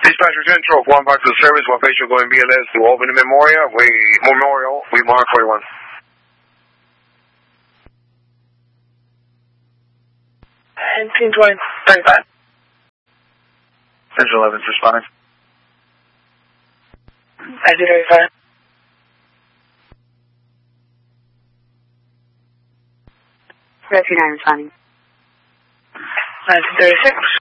Dispatcher Central, one back to the service, one patient going BLS to Albany Memorial. We mark 41. 1920, 35. Central 11's responding. 1935. 39 responding. 1936.